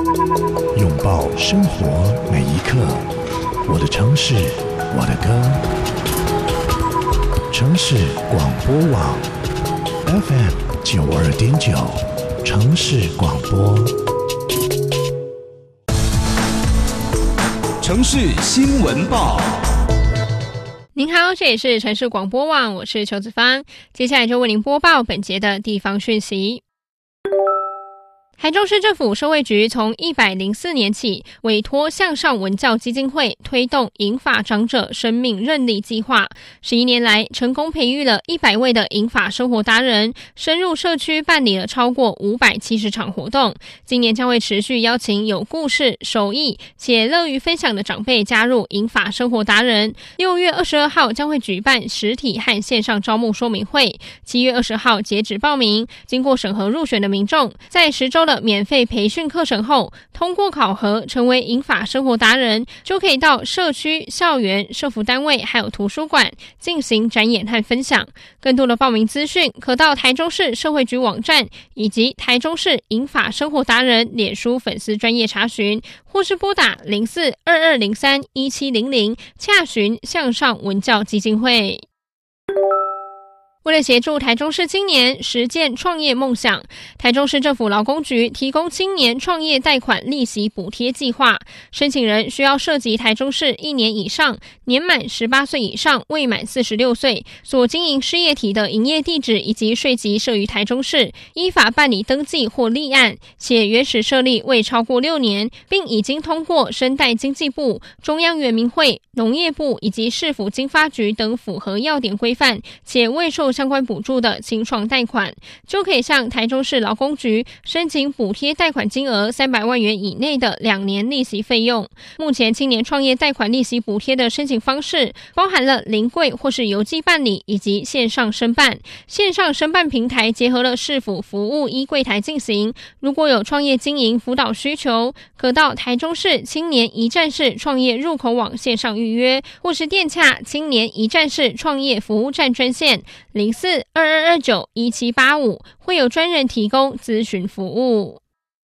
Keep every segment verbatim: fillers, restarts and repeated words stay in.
拥抱生活每一刻，我的城市，我的歌。城市广播网 F M 九二点九，城市广播。 城市新闻报。 您好，这里是城市广播网，我是邱子芳，接下来就为您播报本节的地方讯息。台中市政府社会局从一百零四年起委托向上文教基金会推动银发长者生命韧力计划，十一年来成功培育了一百位的银发生活达人，深入社区办理了超过五百七十场活动。今年将会持续邀请有故事、手艺且乐于分享的长辈加入银发生活达人。六月二十二号将会举办实体和线上招募说明会，七月二十号截止报名，经过审核入选的民众在十周的免费培训课程后，通过考核成为银发生活达人，就可以到社区、校园、社福单位还有图书馆进行展演和分享。更多的报名资讯可到台中市社会局网站以及台中市银发生活达人脸书粉丝专页查询，或是拨打零四二二零三一七零零洽询向上文教基金会。为了协助台中市青年实践创业梦想，台中市政府劳工局提供青年创业贷款利息补贴计划，申请人需要涉及台中市一年以上，年满十八岁以上，未满四十六岁，所经营事业体的营业地址以及税籍设于台中市，依法办理登记或立案，且原始设立未超过六年，并已经通过生态经济部、中央原民会、农业部以及市府经发局等符合要点规范，且未受相关补助的青创贷款，就可以向台中市劳工局申请补贴贷款金额三百万元以内的两年利息费用。目前青年创业贷款利息补贴的申请方式包含了临柜或是邮寄办理以及线上申办。线上申办平台结合了市府服务一柜台进行，如果有创业经营辅导需求，可到台中市青年一站式创业入口网线上预约，或是电洽青年一站式创业服务站专线零四二二二九一七八五，会有专人提供咨询服务。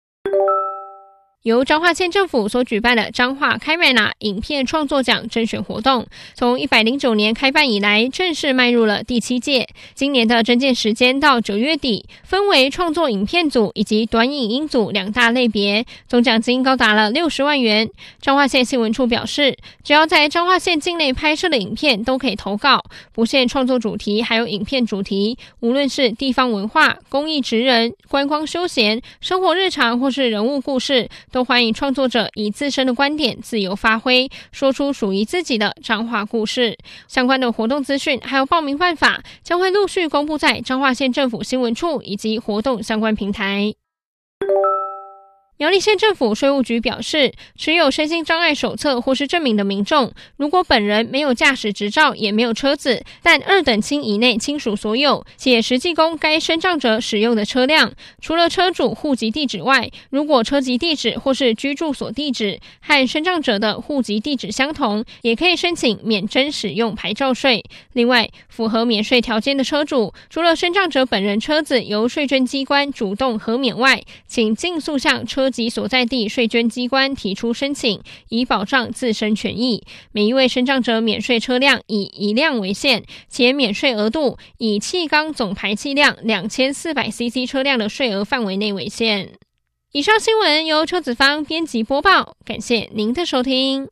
由彰化县政府所举办的彰化开麦啦影片创作奖甄选活动，从一百零九年开办以来，正式迈入了第七届。今年的征件时间到九月底，分为创作影片组以及短影音组两大类别，总奖金高达了六十万元。彰化县新闻处表示，只要在彰化县境内拍摄的影片都可以投稿，不限创作主题还有影片主题，无论是地方文化、公益职人、观光休闲、生活日常或是人物故事，都欢迎创作者以自身的观点自由发挥，说出属于自己的彰化故事。相关的活动资讯还有报名办法将会陆续公布在彰化县政府新闻处以及活动相关平台。苗栗县政府税务局表示，持有身心障碍手册或是证明的民众，如果本人没有驾驶执照也没有车子，但二等亲以内亲属所有，且实际供该身障者使用的车辆，除了车主户籍地址外，如果车籍地址或是居住所地址和身障者的户籍地址相同，也可以申请免征使用牌照税。另外，符合免税条件的车主，除了身障者本人车子由税捐机关主动核免外，请尽速向车及所在地税捐机关提出申请，以保障自身权益。每一位身障者免税车辆以一辆为限，且免税额度以气缸总排气量 两千四百 C C 车辆的税额范围内为限。以上新闻由邱子芳编辑播报，感谢您的收听。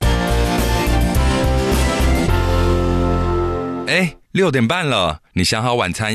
哎，六点半了，你想好晚餐